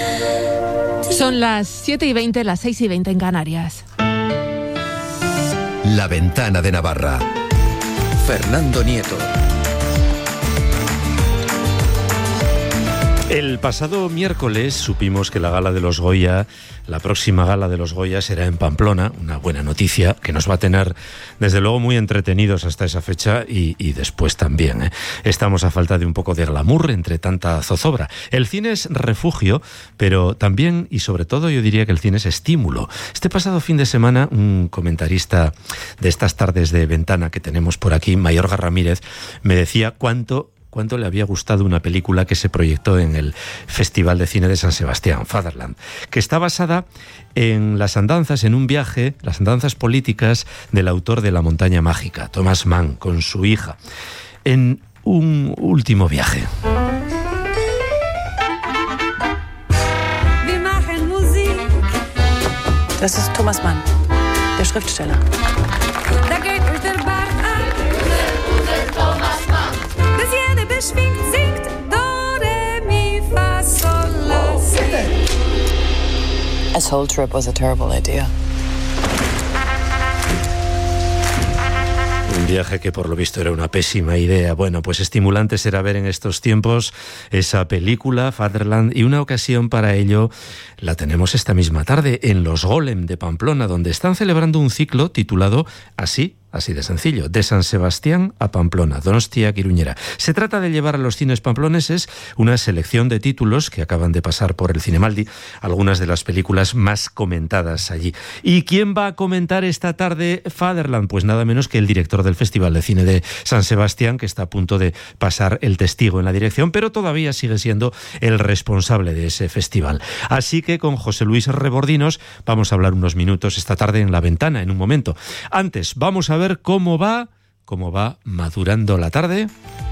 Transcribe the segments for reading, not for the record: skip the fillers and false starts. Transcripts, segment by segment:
Son las 7:20, las 6:20 en Canarias. La Ventana de Navarra. Fernando Nieto. El pasado miércoles supimos que la gala de los Goya, la próxima gala de los Goya será en Pamplona, una buena noticia que nos va a tener desde luego muy entretenidos hasta esa fecha y después también. Estamos a falta de un poco de glamour entre tanta zozobra. El cine es refugio, pero también y sobre todo yo diría que el cine es estímulo. Este pasado fin de semana un comentarista de estas tardes de ventana que tenemos por aquí, Mayorga Ramírez, me decía cuánto le había gustado una película que se proyectó en el Festival de Cine de San Sebastián, Fatherland, que está basada en las andanzas, en un viaje, las andanzas políticas del autor de La montaña mágica, Thomas Mann, con su hija, en un último viaje. Das ist Thomas Mann, der Schriftsteller. Singt do, re, mi, fa, sol, la, si. This whole trip was a terrible idea. Un viaje que por lo visto era una pésima idea. Bueno, pues estimulante será ver en estos tiempos esa película, Fatherland, y una ocasión para ello la tenemos esta misma tarde en Los Golem de Pamplona, donde están celebrando un ciclo titulado Así de sencillo, de San Sebastián a Pamplona, Donostia, Iruñera. Se trata de llevar a los cines pamploneses una selección de títulos que acaban de pasar por el Cinemaldi, algunas de las películas más comentadas allí. ¿Y quién va a comentar esta tarde Fatherland? Pues nada menos que el director del Festival de Cine de San Sebastián, que está a punto de pasar el testigo en la dirección, pero todavía sigue siendo el responsable de ese festival. Así que con José Luis Rebordinos vamos a hablar unos minutos esta tarde en La Ventana, en un momento. Antes, vamos a ver cómo va madurando la tarde.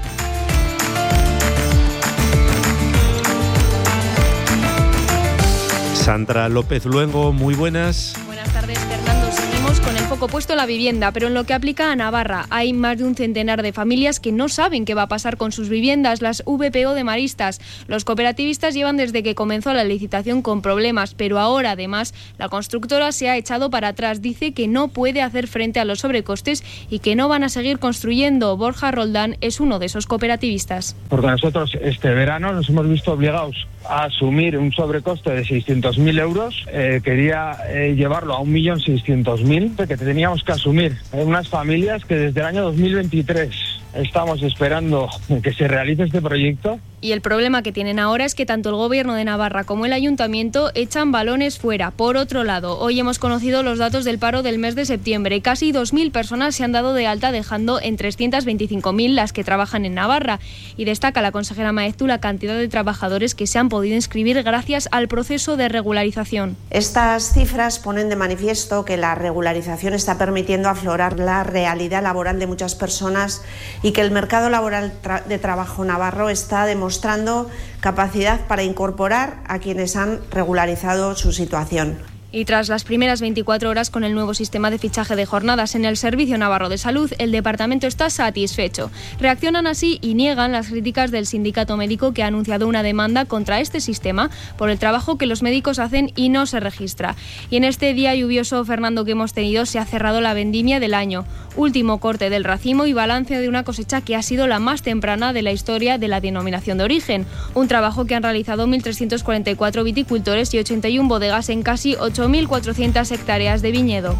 Sandra López Luengo, muy buenas. Buenas tardes, Fernando. Seguimos con el foco puesto en la vivienda, pero en lo que aplica a Navarra hay más de un centenar de familias que no saben qué va a pasar con sus viviendas, las VPO de Maristas. Los cooperativistas llevan desde que comenzó la licitación con problemas, pero ahora además la constructora se ha echado para atrás. Dice que no puede hacer frente a los sobrecostes y que no van a seguir construyendo. Borja Roldán es uno de esos cooperativistas. Porque nosotros este verano nos hemos visto obligados a asumir un sobrecoste de 600.000 euros. Quería llevarlo a 1.600.000 que teníamos que asumir. Hay unas familias que desde el año 2023 estamos esperando que se realice este proyecto. Y el problema que tienen ahora es que tanto el Gobierno de Navarra como el Ayuntamiento echan balones fuera. Por otro lado, hoy hemos conocido los datos del paro del mes de septiembre. Casi 2.000 personas se han dado de alta, dejando en 325.000 las que trabajan en Navarra. Y destaca la consejera Maeztu la cantidad de trabajadores que se han podido inscribir gracias al proceso de regularización. Estas cifras ponen de manifiesto que la regularización está permitiendo aflorar la realidad laboral de muchas personas y que el mercado laboral de trabajo navarro está demostrando capacidad para incorporar a quienes han regularizado su situación. Y tras las primeras 24 horas con el nuevo sistema de fichaje de jornadas en el Servicio Navarro de Salud, el departamento está satisfecho. Reaccionan así y niegan las críticas del sindicato médico, que ha anunciado una demanda contra este sistema por el trabajo que los médicos hacen y no se registra. Y en este día lluvioso, Fernando, que hemos tenido, se ha cerrado la vendimia del año. Último corte del racimo y balance de una cosecha que ha sido la más temprana de la historia de la denominación de origen. Un trabajo que han realizado 1.344 viticultores y 81 bodegas en casi 8.400 hectáreas de viñedo.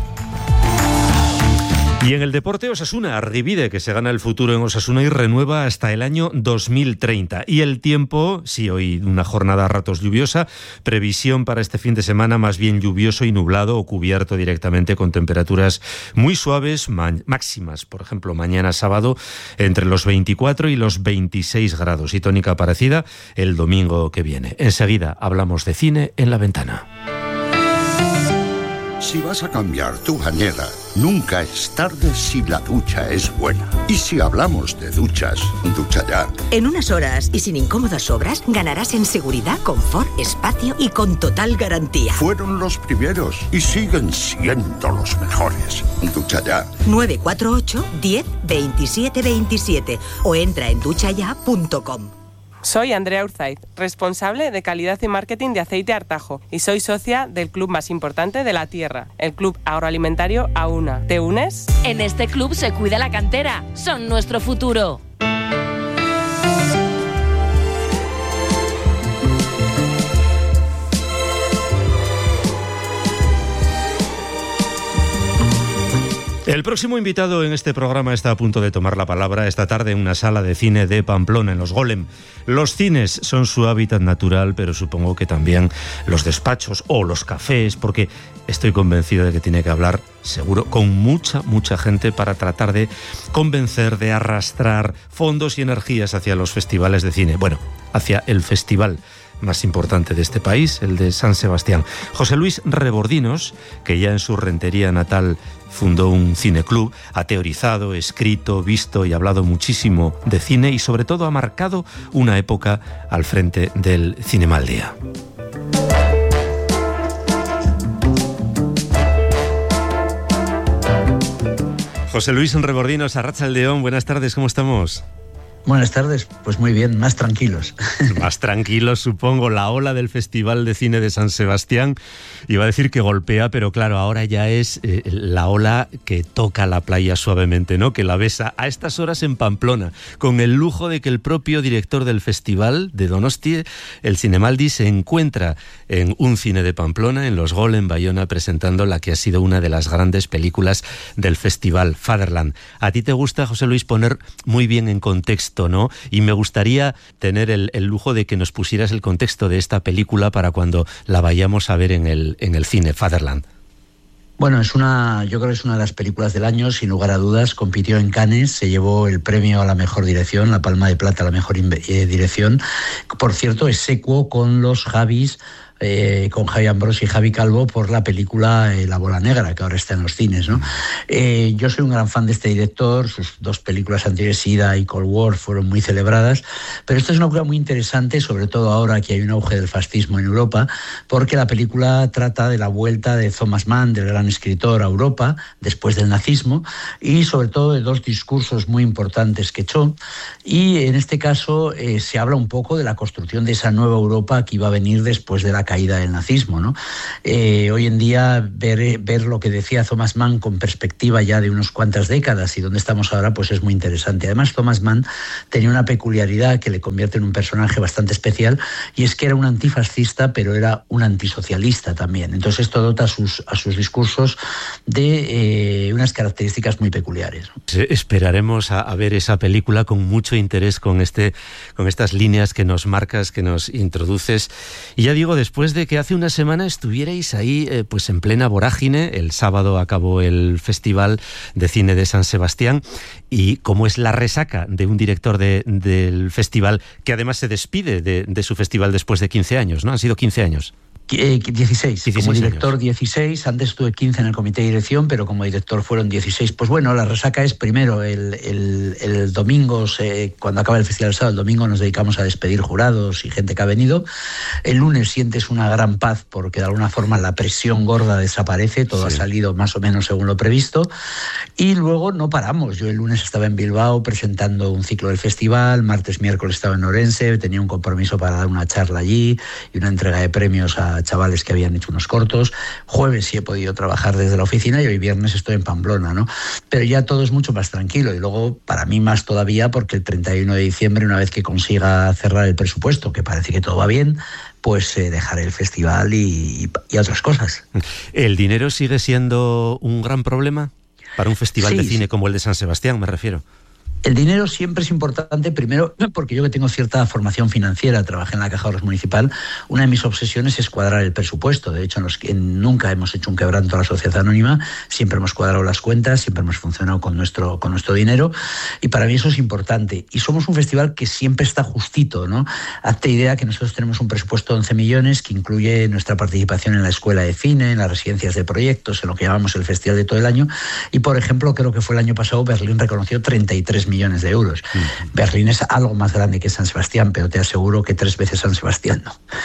Y en el deporte, Osasuna, Arribide, que se gana el futuro en Osasuna y renueva hasta el año 2030. Y el tiempo, sí, hoy una jornada a ratos lluviosa, previsión para este fin de semana más bien lluvioso y nublado o cubierto directamente, con temperaturas muy suaves, máximas, por ejemplo, mañana sábado entre los 24 y los 26 grados, y tónica parecida el domingo que viene. Enseguida hablamos de cine en La Ventana. Si vas a cambiar tu bañera, nunca es tarde si la ducha es buena. Y si hablamos de duchas, Ducha Ya. En unas horas y sin incómodas obras, ganarás en seguridad, confort, espacio y con total garantía. Fueron los primeros y siguen siendo los mejores. Ducha Ya. 948 10 27 27 o entra en duchaya.com. Soy Andrea Urzaiz, responsable de calidad y marketing de Aceite Artajo y soy socia del club más importante de la tierra, el Club Agroalimentario AUNA. ¿Te unes? En este club se cuida la cantera, son nuestro futuro. El próximo invitado en este programa está a punto de tomar la palabra esta tarde en una sala de cine de Pamplona, en Los Golem. Los cines son su hábitat natural, pero supongo que también los despachos o los cafés, porque estoy convencido de que tiene que hablar, seguro, con mucha gente para tratar de convencer, de arrastrar fondos y energías hacia los festivales de cine. Bueno, hacia el festival más importante de este país, el de San Sebastián. José Luis Rebordinos, que ya en su Rentería natal fundó un cineclub, ha teorizado, escrito, visto y hablado muchísimo de cine y sobre todo ha marcado una época al frente del Cinema al Día. José Luis Rebordinos, Arratsaldeón, buenas tardes, ¿cómo estamos? Buenas tardes, pues muy bien, más tranquilos. Más tranquilos, supongo. La ola del Festival de Cine de San Sebastián, iba a decir que golpea, pero claro, ahora ya es la ola que toca la playa suavemente, ¿no? Que la besa a estas horas en Pamplona, con el lujo de que el propio director del festival de Donosti, el Zinemaldi, se encuentra en un cine de Pamplona, en Los Golem, en Bayona, presentando la que ha sido una de las grandes películas del festival, Fatherland. A ti te gusta, José Luis, poner muy bien en contexto, ¿no? Y me gustaría tener el lujo de que nos pusieras el contexto de esta película para cuando la vayamos a ver en el cine, Fatherland. Bueno, yo creo que es una de las películas del año, sin lugar a dudas. Compitió en Cannes, se llevó el premio a la mejor dirección, la Palma de Plata a la mejor dirección. Por cierto, es secuo con los Javis, con Javi Ambrós y Javi Calvo por la película La Bola Negra, que ahora está en los cines, ¿no? Yo soy un gran fan de este director, sus dos películas anteriores, Sida y Cold War, fueron muy celebradas, pero esta es una película muy interesante, sobre todo ahora que hay un auge del fascismo en Europa, porque la película trata de la vuelta de Thomas Mann, del gran escritor, a Europa, después del nazismo, y sobre todo de dos discursos muy importantes que echó, y en este caso se habla un poco de la construcción de esa nueva Europa que iba a venir después de la caída del nazismo, ¿no? Hoy en día ver lo que decía Thomas Mann con perspectiva ya de unas cuantas décadas y dónde estamos ahora, pues es muy interesante. Además, Thomas Mann tenía una peculiaridad que le convierte en un personaje bastante especial, y es que era un antifascista, pero era un antisocialista también. Entonces esto dota a sus discursos de unas características muy peculiares, ¿no? Esperaremos a ver esa película con mucho interés, con estas líneas que nos marcas, que nos introduces. Y ya digo, después de que hace una semana estuvierais ahí pues en plena vorágine. El sábado acabó el Festival de Cine de San Sebastián, y como es la resaca de un director del festival que además se despide de su festival después de 15 años, ¿no? Han sido 15 años. 16 como director años. 16, antes estuve 15 en el comité de dirección, pero como director fueron 16. Pues bueno, la resaca es primero el domingo, cuando acaba el festival el sábado, el domingo nos dedicamos a despedir jurados y gente que ha venido. El lunes sientes una gran paz porque de alguna forma la presión gorda desaparece, todo ha salido más o menos según lo previsto, y luego no paramos. Yo el lunes estaba en Bilbao presentando un ciclo del festival, martes, miércoles estaba en Orense, tenía un compromiso para dar una charla allí y una entrega de premios a chavales que habían hecho unos cortos. Jueves sí he podido trabajar desde la oficina y hoy viernes estoy en Pamplona, ¿no? Pero ya todo es mucho más tranquilo, y luego para mí más todavía porque el 31 de diciembre, una vez que consiga cerrar el presupuesto, que parece que todo va bien, pues dejaré el festival y otras cosas. ¿El dinero sigue siendo un gran problema para un festival de cine como el de San Sebastián, me refiero? El dinero siempre es importante, primero porque yo, que tengo cierta formación financiera, trabajé en la Caja de Ahorros Municipal, una de mis obsesiones es cuadrar el presupuesto. De hecho, nunca hemos hecho un quebranto a la sociedad anónima, siempre hemos cuadrado las cuentas, siempre hemos funcionado con nuestro dinero, y para mí eso es importante. Y somos un festival que siempre está justito, ¿no? Hazte idea que nosotros tenemos un presupuesto de 11 millones que incluye nuestra participación en la Escuela de Cine, en las residencias de proyectos, en lo que llamamos el festival de todo el año. Y, por ejemplo, creo que fue el año pasado, Berlín reconoció 33 millones de euros. Berlín es algo más grande que San Sebastián, pero te aseguro que 3 veces San Sebastián no.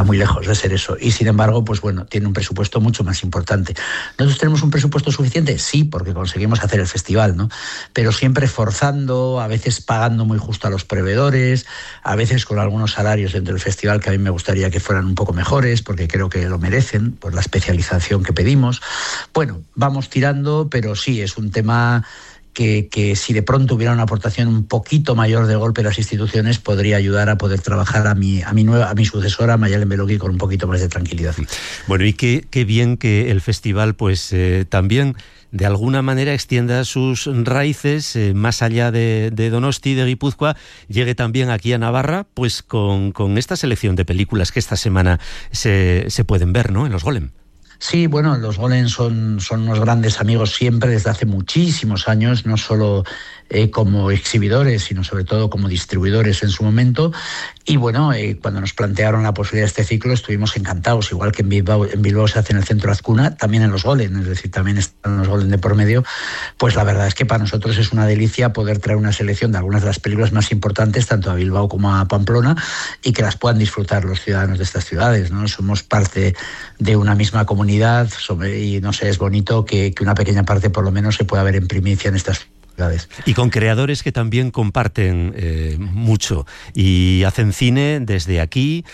está muy lejos de ser eso. Y sin embargo, pues bueno, tiene un presupuesto mucho más importante. ¿Nosotros tenemos un presupuesto suficiente? Sí, porque conseguimos hacer el festival, ¿no? Pero siempre forzando, a veces pagando muy justo a los proveedores, a veces con algunos salarios dentro del festival que a mí me gustaría que fueran un poco mejores, porque creo que lo merecen, por la especialización que pedimos. Bueno, vamos tirando, pero sí, es un tema que si de pronto hubiera una aportación un poquito mayor de golpe de las instituciones, podría ayudar a poder trabajar a mi sucesora, Mayalen Beloki, con un poquito más de tranquilidad. Bueno, y qué bien que el festival pues también de alguna manera extienda sus raíces más allá de Donosti, de Guipúzcoa, llegue también aquí a Navarra, pues con esta selección de películas que esta semana se pueden ver, ¿no?, en los Golem. Sí, bueno, los Golem son unos grandes amigos siempre, desde hace muchísimos años, no solo como exhibidores, sino sobre todo como distribuidores en su momento. Y bueno, cuando nos plantearon la posibilidad de este ciclo estuvimos encantados, igual que en Bilbao se hace en el Centro Azcuna, también en los Golem, es decir, también están los Golem de por medio. Pues la verdad es que para nosotros es una delicia poder traer una selección de algunas de las películas más importantes, tanto a Bilbao como a Pamplona, y que las puedan disfrutar los ciudadanos de estas ciudades, ¿no? Somos parte de una misma comunidad y no sé, es bonito que una pequeña parte por lo menos se pueda ver en primicia en estas ciudades. Y con creadores que también comparten mucho y hacen cine desde aquí,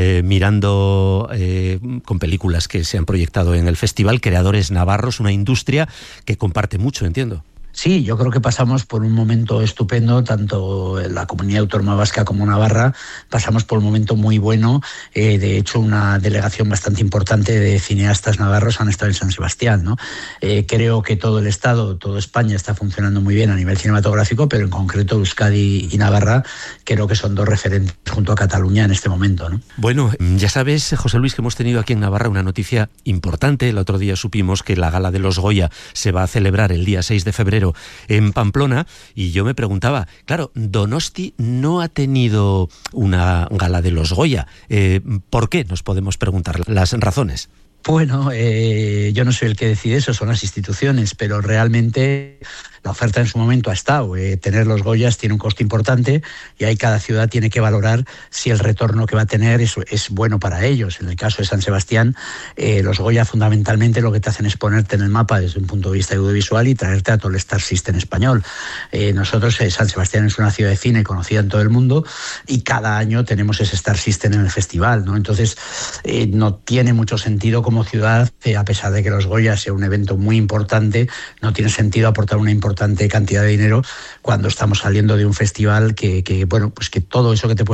mirando con películas que se han proyectado en el festival, creadores navarros, una industria que comparte mucho, entiendo. Sí, yo creo que pasamos por un momento estupendo, tanto en la Comunidad Autónoma Vasca como Navarra, pasamos por un momento muy bueno. De hecho, una delegación bastante importante de cineastas navarros han estado en San Sebastián, ¿no? Creo que todo el Estado, toda España está funcionando muy bien a nivel cinematográfico, pero en concreto Euskadi y Navarra creo que son dos referentes junto a Cataluña en este momento, ¿no? Bueno, ya sabes, José Luis, que hemos tenido aquí en Navarra una noticia importante. El otro día supimos que la Gala de los Goya se va a celebrar el día 6 de febrero en Pamplona, y yo me preguntaba, claro, Donosti no ha tenido una gala de los Goya. ¿Por qué? Nos podemos preguntar las razones. Bueno, yo no soy el que decide eso, son las instituciones, pero realmente la oferta en su momento ha estado. Tener los Goyas tiene un coste importante y ahí cada ciudad tiene que valorar si el retorno que va a tener es bueno para ellos. En el caso de San Sebastián, los Goya fundamentalmente lo que te hacen es ponerte en el mapa desde un punto de vista audiovisual y traerte a todo el Star System español. Nosotros, San Sebastián es una ciudad de cine conocida en todo el mundo y cada año tenemos ese Star System en el festival, ¿no? Entonces, no tiene mucho sentido como ciudad, a pesar de que los Goya sea un evento muy importante, no tiene sentido aportar una importante cantidad de dinero cuando estamos saliendo de un festival que bueno, pues que todo eso que te puede